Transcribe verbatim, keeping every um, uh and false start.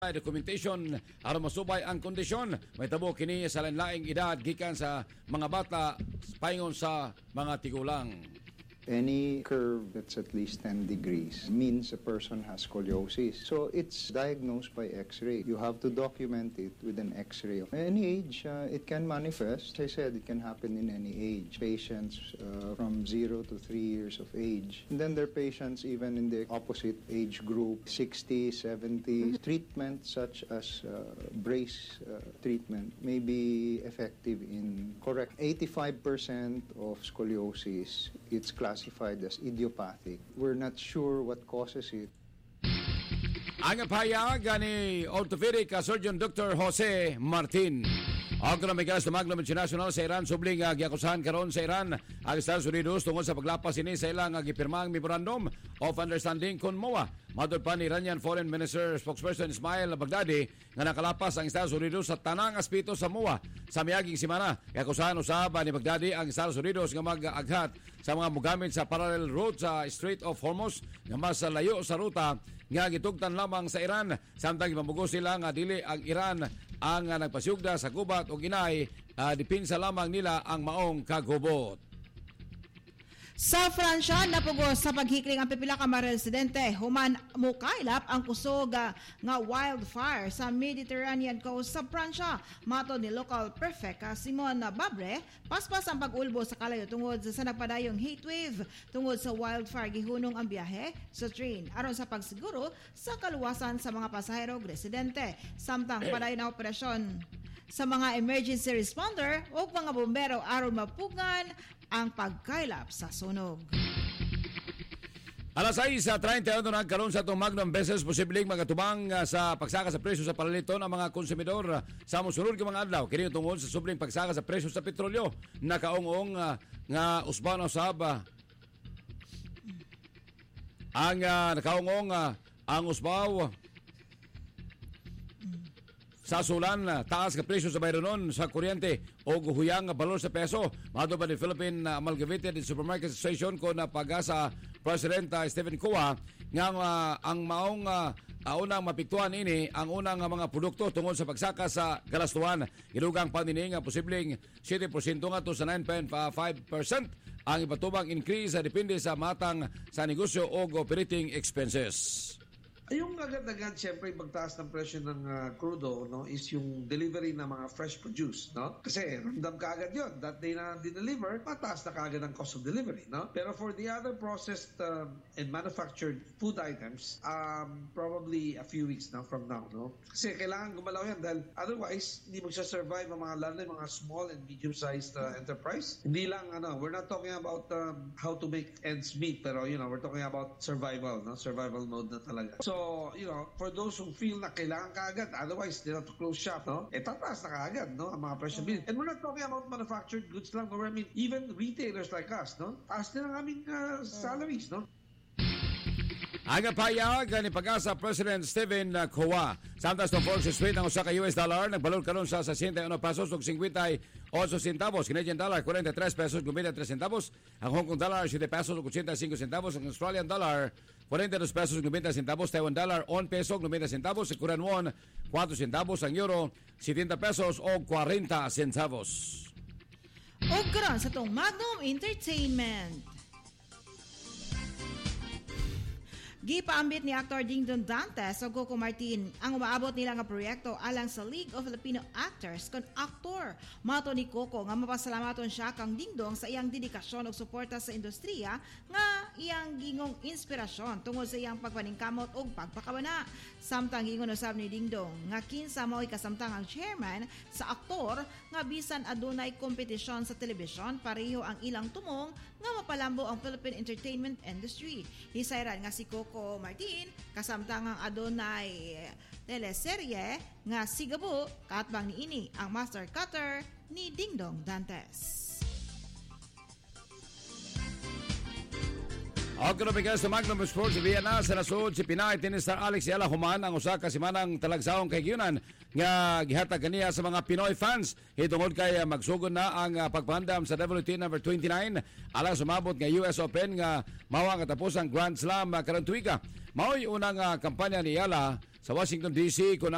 documentation aron masubay ang kondisyon. May tabo kini sa lain-laing edad gikan sa mga bata paingon sa mga tigulang. Any curve that's at least ten degrees means a person has scoliosis. So it's diagnosed by X-ray. You have to document it with an X-ray. Of any age, uh, it can manifest. As I said, it can happen in any age. Patients uh, from zero to three years of age. And then there are patients even in the opposite age group, sixty, seventy. Treatment such as uh, brace uh, treatment may be effective in correct. eighty-five percent of scoliosis, it's classified as idiopathic. We're not sure what causes it. Ang pahayag ni orthopedic surgeon Doctor Jose Martin. Ako na may gas na Magnum International sa Iran subling uh, giakusahan karon sa Iran ang Estados Unidos tungkol sa paglapas ini sa ilang uh, gipirmang memorandum of understanding kon M O A. Matod pa ni Iranian Foreign Minister spokesperson Ismail Baghdadi nga nakalapas ang Estados Unidos sa tanang aspeto sa M O A sa miaging semana. Giakusahan usab ni Baghdadi ang Estados Unidos nga mag-aghat sa mga mogamit sa parallel route sa Strait of Hormuz nga mas layo sa ruta nga gitugtan lamang sa Iran. Samtang mamugos sila nga dili ang Iran ang uh, nagpasyugda sa gubat o ginay, uh, dipinsa lamang nila ang maong kagubot. Sa Fransya, napugos sa paghikling ang pipila ka mga residente, human mukailap ang kusog uh, nga wildfire sa Mediterranean coast sa Fransya. Mato ni local prefect uh, Simon Babre, paspas ang pag-ulbo sa kalayo tungod sa nagpadayong heatwave tungod sa wildfire. Gihunong ang biyahe sa train aron sa pagsiguro sa kaluwasan sa mga pasahero ug residente. Samtang padayon na operasyon sa mga emergency responder o mga bombero aron mapugan ang pagkailap sa sunog. Alas sais sa treinta na nagkaroon sa itong Magnum beses posibleng magatubang uh, sa pagsaka sa presyo sa palaliton ang mga konsumidor uh, sa musunod ng mga adlaw. Kini tungod sa subling pagsaka sa presyo sa petrolyo. Nakaungong uh, nga usbano sab uh, ang uh, nakaungong uh, ang usbaw sa sulan, taas ka presyo sa bayronon sa kuryente o huyang balor sa peso. Mato pa ni Philippine Amalgamated Supermarket Association ko na pag-asa President uh, Stephen Cua nga uh, ang maong uh, uh, unang mapiktuan ini ang unang uh, mga produkto tungod sa pagsaka sa galastuan. Ilugang pa nini nga posibleng seven percent nga to sa nine point five percent ang ipatubang increase uh, depende sa matang sa negosyo o operating expenses. Yung agad-agad, siyempre, magtaas ng presyo ng uh, crudo, no, is yung delivery ng mga fresh produce, no? Kasi ramdam ka agad yun. That day na dineliver, mataas na kaagad ang cost of delivery, no? Pero for the other processed uh, and manufactured food items, um, probably a few weeks now from now, no? Kasi kailangan gumalaw yan dahil otherwise, hindi magsa-survive ang mga lalo mga small and medium-sized uh, enterprise. Hindi lang, ano, we're not talking about um, how to make ends meet, pero, you know, we're talking about survival, no? Survival mode na talaga. So, So, you know, for those who feel na kailangan kaagad, otherwise they have to close shop, no? Eh, tataas na kaagad, no? Ang mga presyo bill. And we're not talking about manufactured goods lang, no? I mean, even retailers like us, no? Taas din ang aming uh, salaries, no? Ang payag ni pag-asa President Stephen Cua. Samtang sa Forex rate ang usa ka U S dollar nagbalor karon sa sesenta y uno pesos ug fifty-eight centavos. Canadian dollar forty-three pesos ug twenty-three centavos. Ang Hong Kong dollar seven pesos ug eighty-five centavos. Ang Australian dollar forty-two pesos ug ninety centavos. Taiwan dollar one peso ug ninety centavos. Ang Korean won four centavos. Ang euro seventy pesos ug forty centavos. Og karon sa tong Magnum Entertainment. Gipaambit ni aktor Dingdong Dantes o Coco Martin ang umaabot nila nga proyekto alang sa League of Filipino Actors kon aktor. Mato ni Coco nga mapasalamaton siya kang Dingdong sa iyang dedikasyon ug suporta sa industriya nga iyang gingong inspirasyon tungod sa iyang pagpaningkamot ug pagpakabana. Samtang gingon usab ni Dingdong nga kinsa mao'y kasamtang ang chairman sa aktor nga bisan adunay kompetisyon sa telebisyon pareho ang ilang tumong nga mapalambo ang Philippine entertainment industry. Hisayran nga si Coco Martin kasamtang ang adunay teleserye nga Sigabo katbang niini ang master cutter ni Dingdong Dantes. Ako na bigas sa Magnum Sports sa Vienna sa nasod si Pinay Tennis Star Alex Yala Human ang usa ka simanang talagsaong kay Gyunan nga gihatag kaniya sa mga Pinoy fans hitungod kay magsugod na ang uh, pagpandam sa W T number twenty-nine alang sumabot nga U S Open nga mao ang katapusang Grand Slam uh, karong tuiga. Mao'y unang uh, kampanya ni Yala sa Washington D C kun